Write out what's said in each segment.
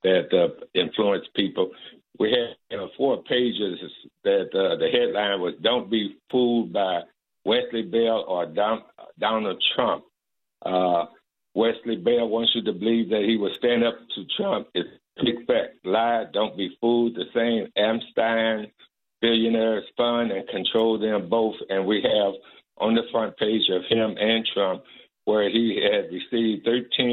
that influence people. We had 4 pages that the headline was "Don't Be Fooled by Wesley Bell or Donald Trump." Wesley Bell wants you to believe that he will stand up to Trump. It's a big fact lie. Don't be fooled. The same Epstein billionaires fund and control them both. And we have on the front page of him and Trump where he had received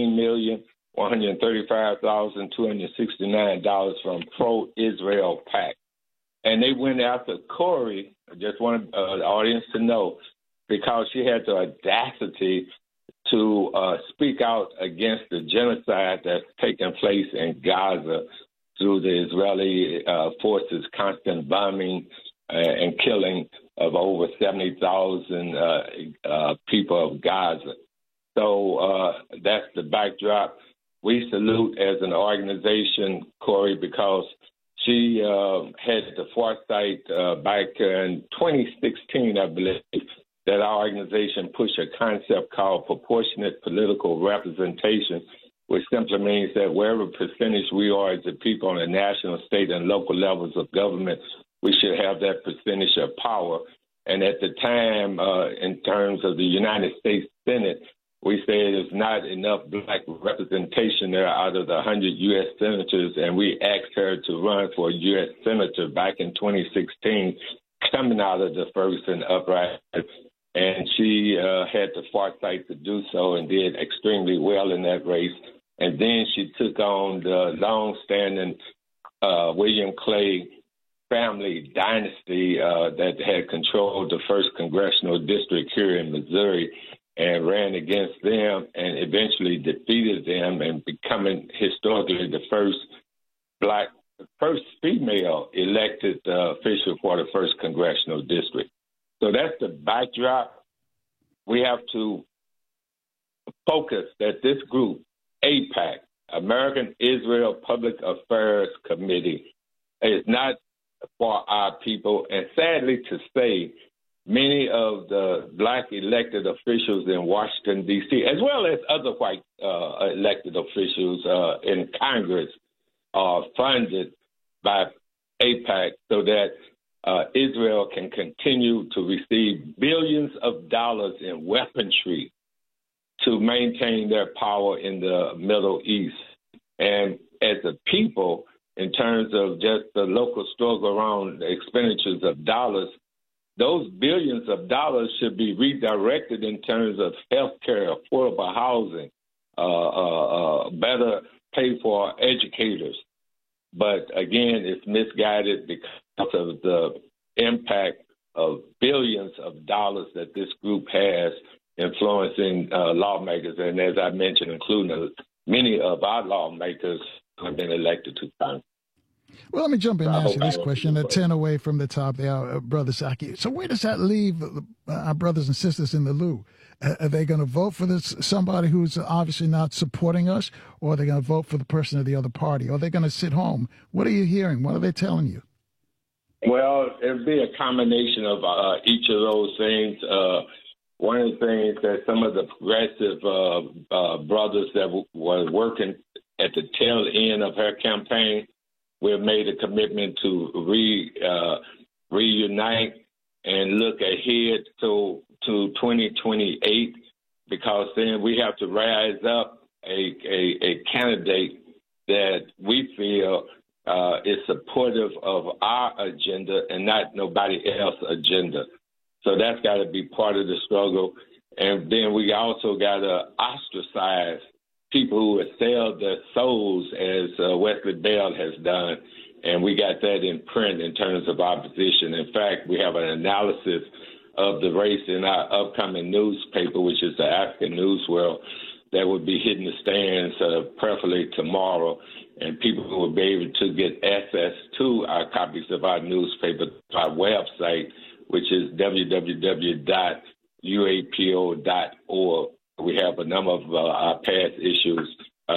$13,135,269 from pro-Israel PAC. And they went after Corey, I just want the audience to know, because she had the audacity to speak out against the genocide that's taking place in Gaza through the Israeli forces' constant bombing and killing of over 70,000 people of Gaza. So that's the backdrop. We salute as an organization, Corey, because she had the foresight back in 2016, I believe, that our organization pushed a concept called proportionate political representation, which simply means that wherever percentage we are as a people on the national, state, and local levels of government, we should have that percentage of power. And at the time, in terms of the United States Senate, we said there's not enough black representation there out of the 100 U.S. senators, and we asked her to run for a U.S. senator back in 2016, coming out of the Ferguson uprising. And she had the foresight to do so and did extremely well in that race. And then she took on the long-standing William Clay family dynasty that had controlled the 1st Congressional District here in Missouri and ran against them and eventually defeated them and becoming historically the first female elected official for the 1st Congressional District. So that's the backdrop. We have to focus that this group, AIPAC, American Israel Public Affairs Committee, is not for our people. And sadly to say, many of the black elected officials in Washington, D.C., as well as other white elected officials in Congress, are funded by AIPAC so that Israel can continue to receive billions of dollars in weaponry to maintain their power in the Middle East. And as a people, in terms of just the local struggle around the expenditures of dollars, those billions of dollars should be redirected in terms of health care, affordable housing, better pay for educators. But again, it's misguided because of the impact of billions of dollars that this group has influencing lawmakers. And as I mentioned, including many of our lawmakers who have been elected to Congress. Well, let me jump in and ask you this question, 10 away from the top there, Brother Psaki. So where does that leave our brothers and sisters in the loo? Are they going to vote for somebody who's obviously not supporting us, or are they going to vote for the person of the other party? Or are they going to sit home? What are you hearing? What are they telling you? Well, it'll be a combination of each of those things. One of the things that some of the progressive brothers that were working at the tail end of her campaign, we've made a commitment to reunite and look ahead to 2028, because then we have to rise up a candidate that we feel is supportive of our agenda and not nobody else's agenda. So that's got to be part of the struggle. And then we also got to ostracize people who have sold their souls, as Wesley Bell has done. And we got that in print in terms of our position. In fact, we have an analysis of the race in our upcoming newspaper, which is the African News World, that will be hitting the stands preferably tomorrow. And people will be able to get access to our copies of our newspaper, our website, which is www.uapo.org. We have a number of our past issues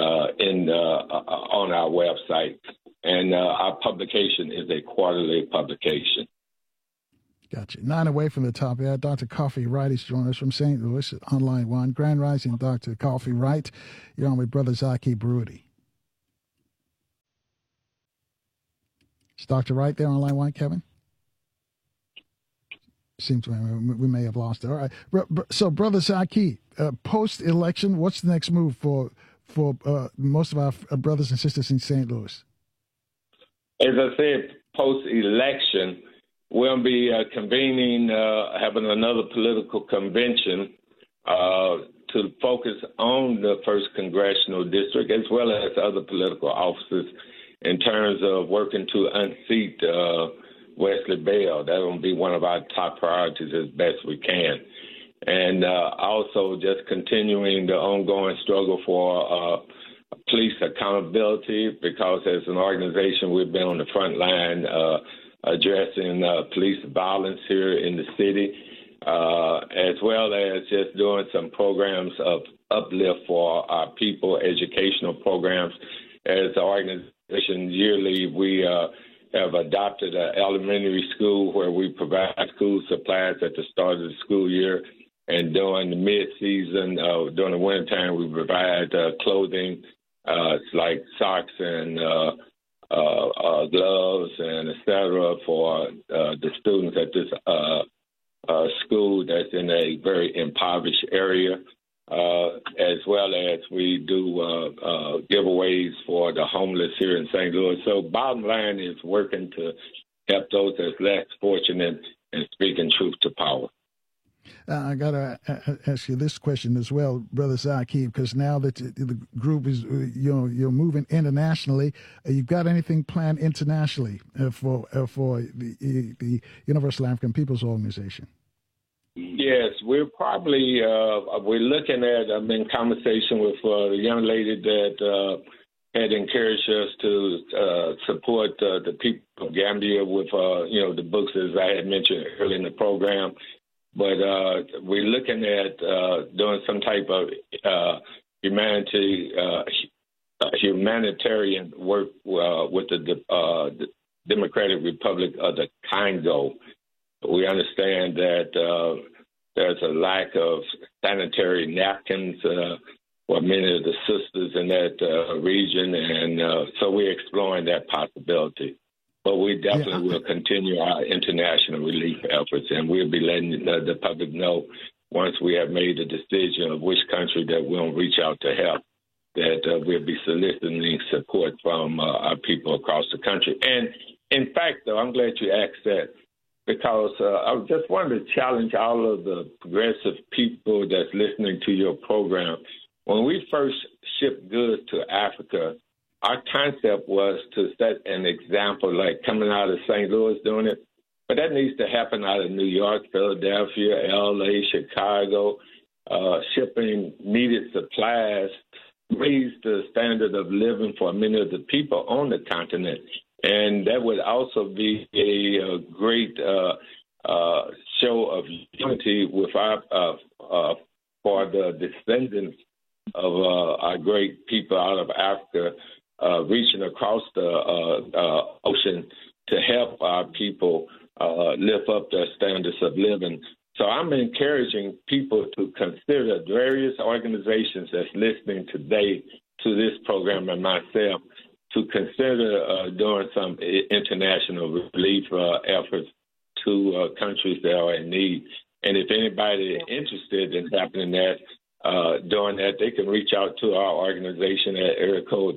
on our website. And our publication is a quarterly publication. Gotcha. 9 away from the top. Yeah, Dr. Coffee Wright is joining us from St. Louis on line 1. Grand Rising, Dr. Coffee Wright. You're on with Brother Zaki Baruti. Is Dr. Wright there on line one, Kevin? Seems we may have lost it. All right. So, Brother Zaki, post-election, what's the next move for most of our brothers and sisters in St. Louis? As I said, post-election, we'll be convening, having another political convention to focus on the 1st Congressional District as well as other political offices in terms of working to unseat Wesley Bell. That will be one of our top priorities as best we can. And also just continuing the ongoing struggle for police accountability, because as an organization, we've been on the front line addressing police violence here in the city, as well as just doing some programs of uplift for our people, educational programs. As an organization, yearly we have adopted an elementary school where we provide school supplies at the start of the school year. And during the mid-season, during the wintertime, we provide clothing like socks and gloves and et cetera for the students at this school that's in a very impoverished area, as well as we do giveaways for the homeless here in St. Louis. So bottom line is working to help those that's less fortunate and speaking truth to power. I got to ask you this question as well, Brother Zaki, because now that the group is, you're moving internationally, you've got anything planned internationally for the Universal African Peoples Organization? Yes, we're probably we're looking at. I'm in conversation with a young lady that had encouraged us to support the people of Gambia with the books, as I had mentioned earlier in the program. But we're looking at doing some type of humanitarian work with the Democratic Republic of the Congo. We understand that there's a lack of sanitary napkins for many of the sisters in that region, and so we're exploring that possibility. But we definitely will continue our international relief efforts, and we'll be letting the public know once we have made a decision of which country that we'll reach out to help, that we'll be soliciting support from our people across the country. And in fact, though, I'm glad you asked that, because I just wanted to challenge all of the progressive people that's listening to your program. When we first shipped goods to Africa, our concept was to set an example, like coming out of St. Louis doing it. But that needs to happen out of New York, Philadelphia, L.A., Chicago, shipping needed supplies, raise the standard of living for many of the people on the continent. And that would also be a great show of unity with our for the descendants of our great people out of Africa, reaching across the ocean to help our people lift up their standards of living. So I'm encouraging people to consider various organizations that's listening today to this program and myself to consider doing some international relief efforts to countries that are in need. And if anybody is interested in happening that, doing that, they can reach out to our organization at area code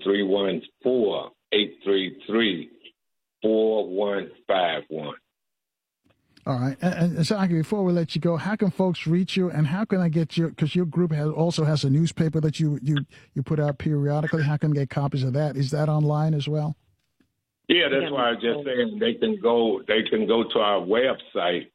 314-833-4151. All right. And Zaki, before we let you go, how can folks reach you, and how can I get your, because your group also has a newspaper that you put out periodically. How can I get copies of that? Is that online as well? Yeah, that's why I was just saying they can go to our website,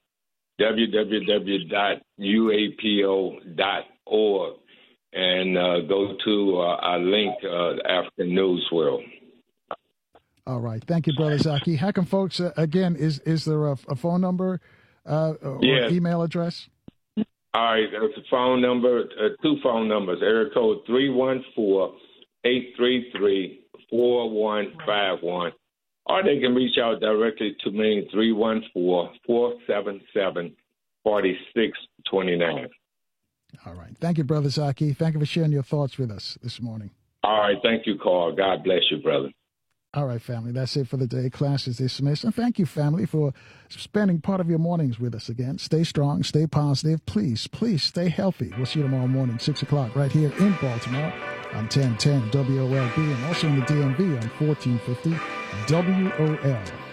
www.uapo.org, and go to our link, African News World. All right. Thank you, Brother Zaki. How can folks, again, is there a phone number or email address? All right. There's a phone number, two phone numbers, area code 314-833-4151. Or they can reach out directly to me, 314-477-4629. All right. Thank you, Brother Zaki. Thank you for sharing your thoughts with us this morning. All right. Thank you, Carl. God bless you, brother. All right, family, that's it for the day. Class is dismissed. And thank you, family, for spending part of your mornings with us again. Stay strong, stay positive. Please, please stay healthy. We'll see you tomorrow morning, 6 o'clock, right here in Baltimore on 1010 WOLB and also in the DMV on 1450 WOL.